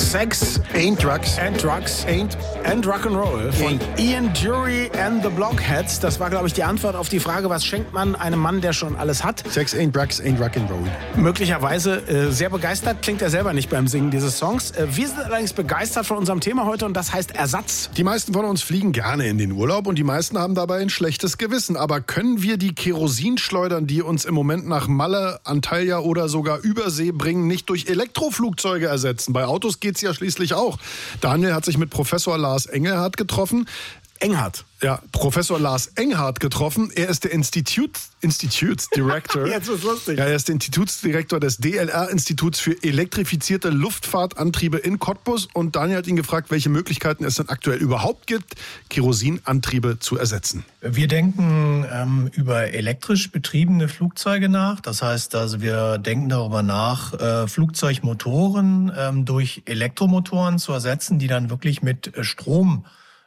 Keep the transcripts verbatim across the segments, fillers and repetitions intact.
Sex Ain't Drugs. and Drugs ain't and Rock'n'Roll von Ian Dury and the Blockheads. Das war, glaube ich, die Antwort auf die Frage, was schenkt man einem Mann, der schon alles hat? Sex ain't Drugs ain't Rock'n'Roll. Möglicherweise äh, sehr begeistert, klingt er selber nicht beim Singen dieses Songs. Äh, wir sind allerdings begeistert von unserem Thema heute und das heißt Ersatz. Die meisten von uns fliegen gerne in den Urlaub und die meisten haben dabei ein schlechtes Gewissen. Aber können wir die Kerosinschleudern, die uns im Moment nach Malle, Antalya oder sogar Übersee bringen, nicht durch Elektroflugzeuge ersetzen? Bei Autos geht's ja schließlich auch. Daniel hat sich mit Professor Lars Engelhardt getroffen. Enghardt. Ja, Professor Lars Engelhardt getroffen. Er ist der Institut, Institutes Director. Jetzt ist lustig. Ja, er ist der Institutsdirektor des D L R-Instituts für elektrifizierte Luftfahrtantriebe in Cottbus. Und Daniel hat ihn gefragt, welche Möglichkeiten es denn aktuell überhaupt gibt, Kerosinantriebe zu ersetzen. Wir denken ähm, über elektrisch betriebene Flugzeuge nach. Das heißt, also wir denken darüber nach, äh, Flugzeugmotoren ähm, durch Elektromotoren zu ersetzen, die dann wirklich mit äh, Strom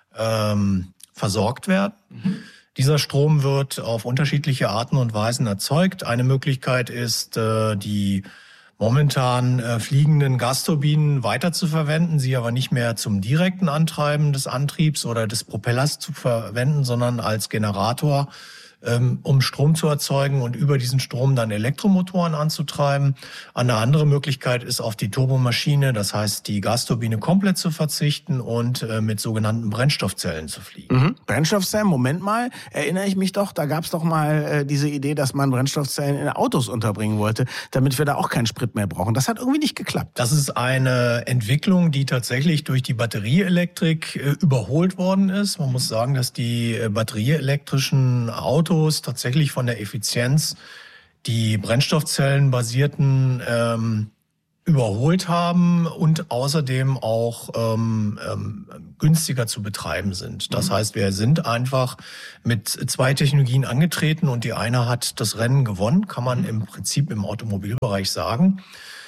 ähm, versorgt werden. Mhm. Dieser Strom wird auf unterschiedliche Arten und Weisen erzeugt. Eine Möglichkeit ist, äh, die momentan äh, fliegenden Gasturbinen weiterzuverwenden, sie aber nicht mehr zum direkten Antreiben des Antriebs oder des Propellers zu verwenden, sondern als Generator, ähm, um Strom zu erzeugen und über diesen Strom dann Elektromotoren anzutreiben. Eine andere Möglichkeit ist, auf die Turbomaschine, das heißt die Gasturbine komplett zu verzichten und äh, mit sogenannten Brennstoffzellen zu fliegen. Mhm. Brennstoffzellen, Moment mal, erinnere ich mich doch, da gab es doch mal äh, diese Idee, dass man Brennstoffzellen in Autos unterbringen wollte, damit wir da auch keinen Sprit mehr brauchen. Das hat irgendwie nicht geklappt. Das ist eine Entwicklung, die tatsächlich durch die Batterieelektrik äh, überholt worden ist. Man muss sagen, dass die äh, batterieelektrischen Autos tatsächlich von der Effizienz die Brennstoffzellenbasierten ähm, überholt haben und außerdem auch ähm, ähm, günstiger zu betreiben sind. Das mhm. heißt, wir sind einfach mit zwei Technologien angetreten und die eine hat das Rennen gewonnen, kann man im Prinzip im Automobilbereich sagen.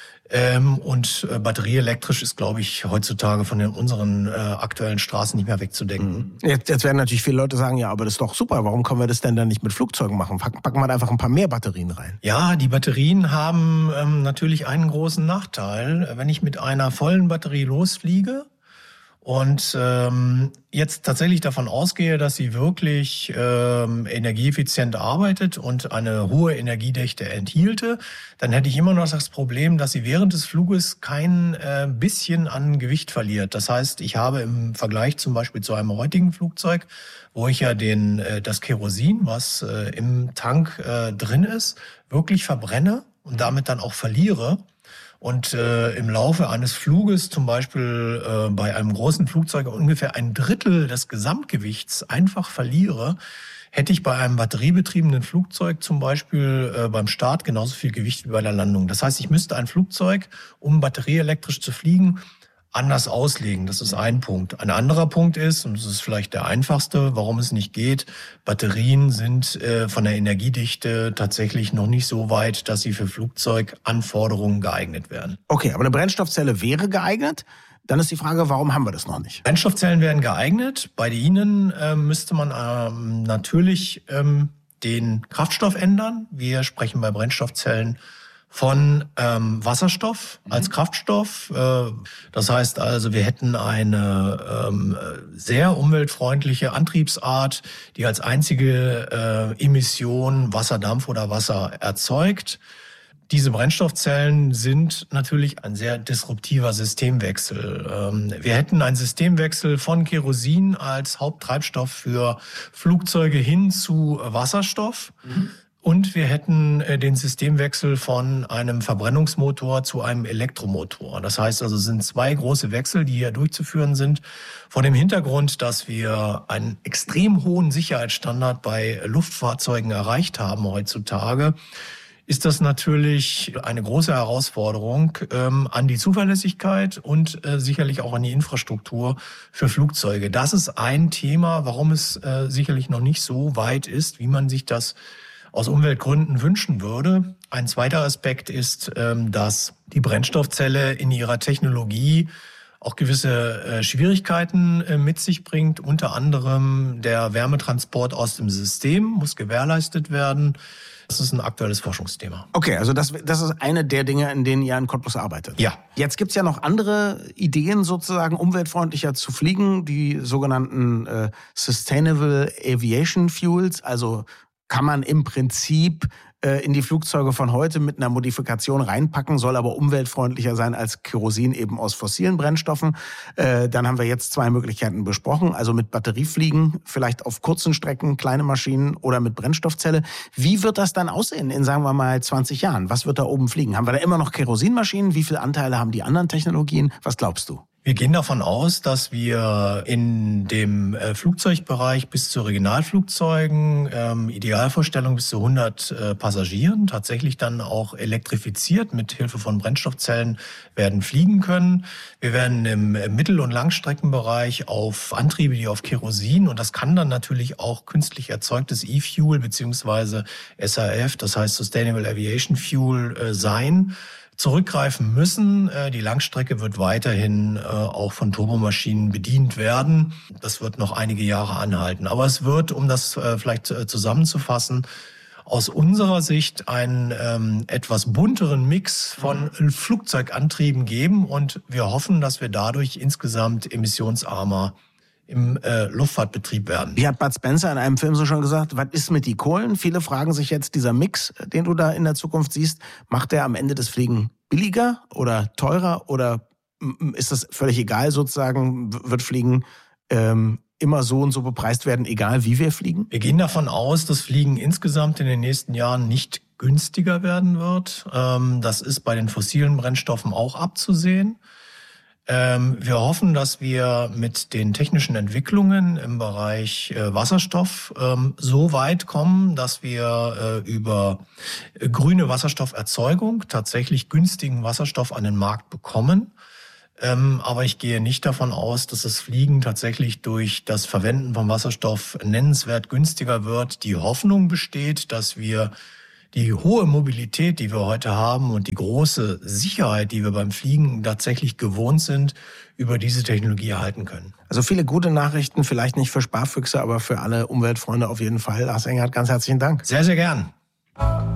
Ähm, und äh, batterieelektrisch ist, glaube ich, heutzutage von den unseren äh, aktuellen Straßen nicht mehr wegzudenken. Jetzt, jetzt werden natürlich viele Leute sagen, ja, aber das ist doch super, warum können wir das denn dann nicht mit Flugzeugen machen? Packen, packen wir da einfach ein paar mehr Batterien rein. Ja, die Batterien haben ähm, natürlich einen großen Nachteil. Wenn ich mit einer vollen Batterie losfliege und ähm, jetzt tatsächlich davon ausgehe, dass sie wirklich ähm, energieeffizient arbeitet und eine hohe Energiedichte enthielte, dann hätte ich immer noch das Problem, dass sie während des Fluges kein äh, bisschen an Gewicht verliert. Das heißt, ich habe im Vergleich zum Beispiel zu einem heutigen Flugzeug, wo ich ja den äh, das Kerosin, was äh, im Tank äh, drin ist, wirklich verbrenne und damit dann auch verliere. Und äh, im Laufe eines Fluges, zum Beispiel äh, bei einem großen Flugzeug, ungefähr ein Drittel des Gesamtgewichts einfach verliere, hätte ich bei einem batteriebetriebenen Flugzeug zum Beispiel äh, beim Start genauso viel Gewicht wie bei der Landung. Das heißt, ich müsste ein Flugzeug, um batterieelektrisch zu fliegen, anders auslegen. Das ist ein Punkt. Ein anderer Punkt ist, und das ist vielleicht der einfachste, warum es nicht geht, Batterien sind äh, von der Energiedichte tatsächlich noch nicht so weit, dass sie für Flugzeuganforderungen geeignet werden. Okay, aber eine Brennstoffzelle wäre geeignet. Dann ist die Frage, warum haben wir das noch nicht? Brennstoffzellen wären geeignet. Bei ihnen äh, müsste man ähm, natürlich ähm, den Kraftstoff ändern. Wir sprechen bei Brennstoffzellen von ähm, Wasserstoff als Kraftstoff. Äh, das heißt also, wir hätten eine ähm, sehr umweltfreundliche Antriebsart, die als einzige äh, Emission Wasserdampf oder Wasser erzeugt. Diese Brennstoffzellen sind natürlich ein sehr disruptiver Systemwechsel. Ähm, wir hätten einen Systemwechsel von Kerosin als Haupttreibstoff für Flugzeuge hin zu Wasserstoff. Mhm. Und wir hätten den Systemwechsel von einem Verbrennungsmotor zu einem Elektromotor. Das heißt also, es sind zwei große Wechsel, die hier durchzuführen sind. Vor dem Hintergrund, dass wir einen extrem hohen Sicherheitsstandard bei Luftfahrzeugen erreicht haben heutzutage, ist das natürlich eine große Herausforderung ähm, an die Zuverlässigkeit und äh, sicherlich auch an die Infrastruktur für Flugzeuge. Das ist ein Thema, warum es äh, sicherlich noch nicht so weit ist, wie man sich das aus Umweltgründen wünschen würde. Ein zweiter Aspekt ist, dass die Brennstoffzelle in ihrer Technologie auch gewisse Schwierigkeiten mit sich bringt. Unter anderem der Wärmetransport aus dem System muss gewährleistet werden. Das ist ein aktuelles Forschungsthema. Okay, also das, das ist eine der Dinge, in denen ihr in Cottbus arbeitet. Ja. Jetzt gibt's ja noch andere Ideen, sozusagen umweltfreundlicher zu fliegen, die sogenannten äh, Sustainable Aviation Fuels. Also kann man im Prinzip äh, in die Flugzeuge von heute mit einer Modifikation reinpacken, soll aber umweltfreundlicher sein als Kerosin eben aus fossilen Brennstoffen. Äh, dann haben wir jetzt zwei Möglichkeiten besprochen, also mit Batteriefliegen, vielleicht auf kurzen Strecken, kleine Maschinen oder mit Brennstoffzelle. Wie wird das dann aussehen in, sagen wir mal, zwanzig Jahren? Was wird da oben fliegen? Haben wir da immer noch Kerosinmaschinen? Wie viele Anteile haben die anderen Technologien? Was glaubst du? Wir gehen davon aus, dass wir in dem äh, Flugzeugbereich bis zu Regionalflugzeugen, ähm, Idealvorstellung bis zu hundert äh, Passagieren, tatsächlich dann auch elektrifiziert mit Hilfe von Brennstoffzellen werden fliegen können. Wir werden im äh, Mittel- und Langstreckenbereich auf Antriebe, die auf Kerosin, und das kann dann natürlich auch künstlich erzeugtes E-Fuel beziehungsweise S A F, das heißt Sustainable Aviation Fuel, äh, sein, zurückgreifen müssen. Die Langstrecke wird weiterhin auch von Turbomaschinen bedient werden. Das wird noch einige Jahre anhalten. Aber es wird, um das vielleicht zusammenzufassen, aus unserer Sicht einen ähm, etwas bunteren Mix von Flugzeugantrieben geben. Und wir hoffen, dass wir dadurch insgesamt emissionsarmer im äh, Luftfahrtbetrieb werden. Wie hat Bud Spencer in einem Film so schon gesagt, was ist mit die Kohlen? Viele fragen sich jetzt, dieser Mix, den du da in der Zukunft siehst, macht der am Ende das Fliegen billiger oder teurer oder ist das völlig egal sozusagen? Wird Fliegen ähm, immer so und so bepreist werden, egal wie wir fliegen? Wir gehen davon aus, dass Fliegen insgesamt in den nächsten Jahren nicht günstiger werden wird. Ähm, das ist bei den fossilen Brennstoffen auch abzusehen. Wir hoffen, dass wir mit den technischen Entwicklungen im Bereich Wasserstoff so weit kommen, dass wir über grüne Wasserstofferzeugung tatsächlich günstigen Wasserstoff an den Markt bekommen. Aber ich gehe nicht davon aus, dass das Fliegen tatsächlich durch das Verwenden von Wasserstoff nennenswert günstiger wird. Die Hoffnung besteht, dass wir die hohe Mobilität, die wir heute haben und die große Sicherheit, die wir beim Fliegen tatsächlich gewohnt sind, über diese Technologie erhalten können. Also viele gute Nachrichten, vielleicht nicht für Sparfüchse, aber für alle Umweltfreunde auf jeden Fall. Lars Engert, ganz herzlichen Dank. Sehr, sehr gern.